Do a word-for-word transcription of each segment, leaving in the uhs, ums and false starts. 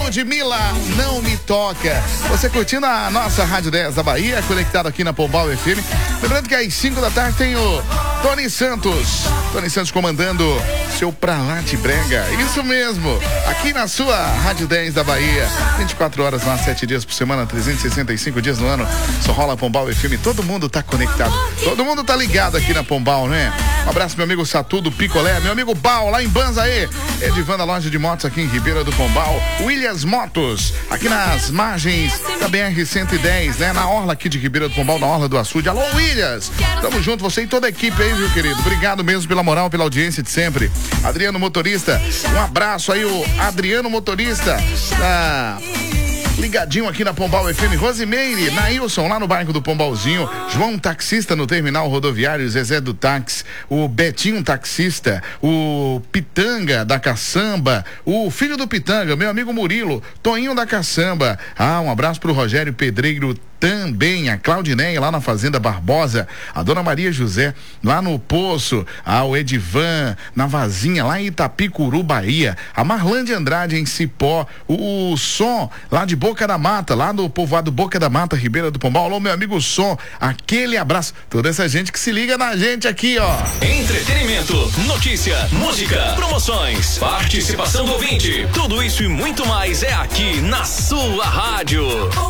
Ludmilla, Não Me Toca. Você curtindo a nossa Rádio dez da Bahia, conectado aqui na Pombal F M. Lembrando que às cinco da tarde tem o Tony Santos. Tony Santos comandando seu Pra Lá de Brega. Isso mesmo, aqui na sua Rádio dez da Bahia. vinte e quatro horas lá, sete dias por semana, trezentos e sessenta e cinco dias no ano. Só rola Pombal F M. Todo mundo tá conectado. Todo mundo tá ligado aqui na Pombal, né? Um abraço, meu amigo Satu do Picolé. Meu amigo Bal, lá em Banzaê. Edivanda Loja de Motos aqui em Ribeira do Pombal. Williams Motos, aqui nas margens da B R cento e dez, né? Na orla aqui de Ribeira do Pombal, na orla do Açude. Alô, Williams! Tamo junto, você e toda a equipe aí, viu, querido? Obrigado mesmo pela moral, pela audiência de sempre. Adriano Motorista, um abraço aí, o Adriano Motorista, tá ligadinho aqui na Pombal F M. Rosimeire, Nailson, lá no bairro do Pombalzinho. João Taxista no terminal rodoviário, Zezé do Táxi, o Betinho Taxista, o Pitanga da Caçamba, o filho do Pitanga, meu amigo Murilo, Toninho da Caçamba. Ah, um abraço pro Rogério Pedreiro também, a Claudineia lá na Fazenda Barbosa, a Dona Maria José lá no Poço, ah, o Edivan na Vazinha lá em Itapicuru, Bahia, a Marlande Andrade em Cipó, o, o Som lá de Boca da Mata, lá no povoado Boca da Mata, Ribeira do Pombal. Alô, meu amigo Som, aquele abraço, toda essa gente que se liga na gente aqui, ó. Entretenimento, notícia, música, promoções, participação do ouvinte, tudo isso e muito mais é aqui na sua rádio.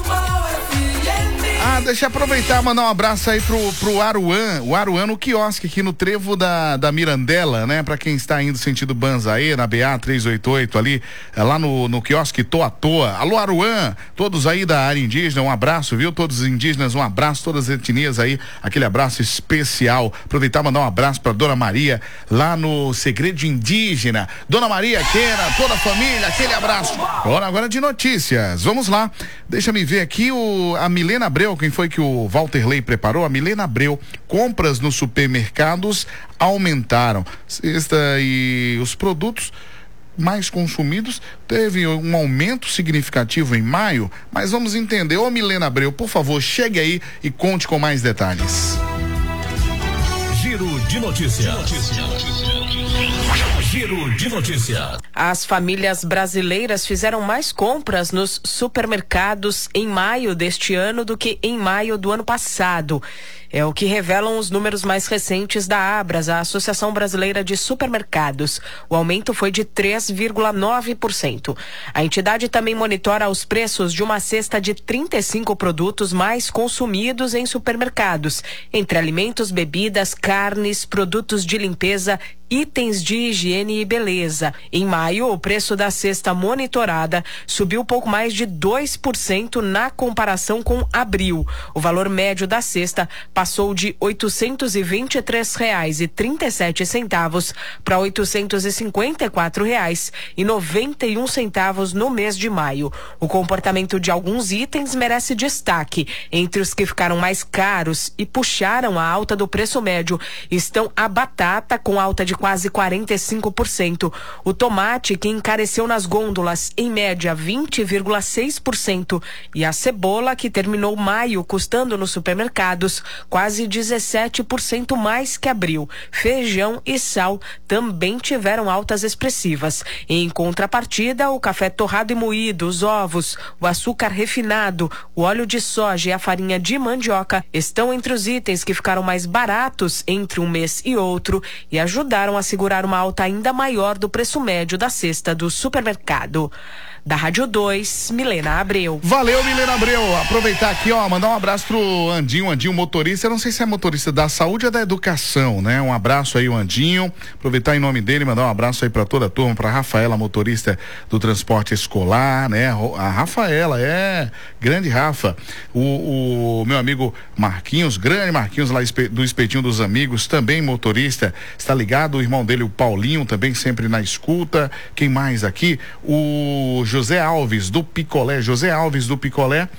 Ah, deixa eu aproveitar e mandar um abraço aí pro, pro Aruan, o Aruan no quiosque aqui no trevo da, da Mirandela, né? Pra quem está indo sentido Banzaê, na B A trezentos e oitenta e oito ali, é lá no, no quiosque Tô à Toa. Alô, Aruan, todos aí da área indígena, um abraço, viu? Todos os indígenas, um abraço, todas as etnias aí, aquele abraço especial. Aproveitar e mandar um abraço pra Dona Maria, lá no Segredo Indígena. Dona Maria Quena, toda a família, aquele abraço. Agora, agora de notícias, vamos lá. Deixa me ver aqui o, a Milena Abreu, quem foi que o Walterley preparou? A Milena Abreu. Compras nos supermercados aumentaram. Sexta e os produtos mais consumidos teve um aumento significativo em maio, mas vamos entender. Ô Milena Abreu, por favor, chegue aí e conte com mais detalhes. Giro de notícias. Giro de notícias. As famílias brasileiras fizeram mais compras nos supermercados em maio deste ano do que em maio do ano passado. É o que revelam os números mais recentes da Abras, a Associação Brasileira de Supermercados. O aumento foi de três vírgula nove por cento. A entidade também monitora os preços de uma cesta de trinta e cinco produtos mais consumidos em supermercados, entre alimentos, bebidas, carnes, produtos de limpeza, itens de higiene e beleza. Em maio, o preço da cesta monitorada subiu pouco mais de dois por cento na comparação com abril. O valor médio da cesta passou de oitocentos e vinte e três reais e trinta e sete centavos para oitocentos e cinquenta e quatro reais e noventa e um centavos no mês de maio. O comportamento de alguns itens merece destaque. Entre os que ficaram mais caros e puxaram a alta do preço médio estão a batata, com alta de quase quarenta e cinco por cento, o tomate, que encareceu nas gôndolas em média vinte vírgula seis por cento, e a cebola, que terminou maio custando nos supermercados quase dezessete por cento mais que abril. Feijão e sal também tiveram altas expressivas. Em contrapartida, o café torrado e moído, os ovos, o açúcar refinado, o óleo de soja e a farinha de mandioca estão entre os itens que ficaram mais baratos entre um mês e outro e ajudaram a segurar uma alta ainda maior do preço médio da cesta do supermercado. Da Rádio dois, Milena Abreu. Valeu, Milena Abreu. Aproveitar aqui, ó, mandar um abraço pro Andinho, Andinho motorista. Eu não sei se é motorista da saúde ou da educação, né? Um abraço aí, o Andinho. Aproveitar em nome dele, mandar um abraço aí pra toda a turma, pra Rafaela, motorista do transporte escolar, né? A Rafaela, é, grande Rafa. O, o meu amigo Marquinhos, grande Marquinhos lá do Espetinho dos Amigos, também motorista, está ligado. O irmão dele, o Paulinho, também sempre na escuta. Quem mais aqui? O José Alves do Picolé, José Alves do Picolé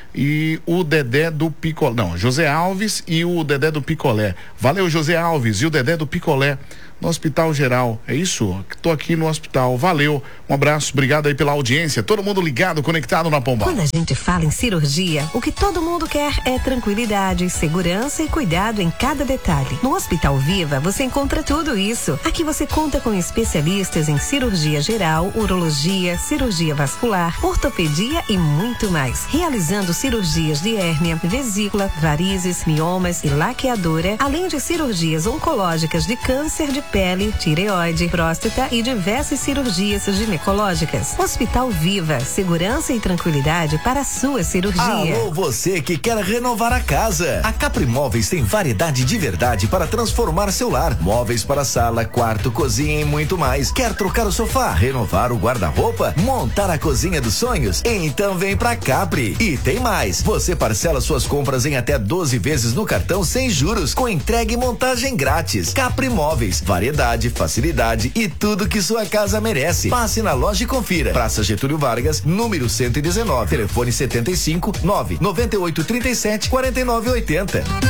e o Dedé do Picolé, não, José Alves e o Dedé do Picolé. Valeu, José Alves e o Dedé do Picolé no Hospital Geral, é isso? Tô aqui no hospital, valeu, Um abraço, obrigado aí pela audiência. Todo mundo ligado, conectado na Pombal. Quando a gente fala em cirurgia, o que todo mundo quer é tranquilidade, segurança e cuidado em cada detalhe. No Hospital Viva, você encontra tudo isso. Aqui você conta com especialistas em cirurgia geral, urologia, cirurgia vascular, ortopedia e muito mais. Realizando cirurgias de hérnia, vesícula, varizes, miomas e laqueadura, além de cirurgias oncológicas de câncer de pele, tireoide, próstata e diversas cirurgias ginecológicas. Hospital Viva, segurança e tranquilidade para a sua cirurgia. Alô, você que quer renovar a casa. A Capri Móveis tem variedade de verdade para transformar seu lar. Móveis para sala, quarto, cozinha e muito mais. Quer trocar o sofá, renovar o guarda-roupa, montar a cozinha dos sonhos? Então vem pra Capri. E tem mais. Você parcela suas compras em até doze vezes no cartão sem juros, com entrega e montagem grátis. Capri Móveis, variedade, facilidade e tudo que sua casa merece. Passe na loja e confira. Praça Getúlio Vargas, número cento e dezenove, telefone setenta e cinco, nove nove oito, trinta e sete, quarenta e nove, oitenta.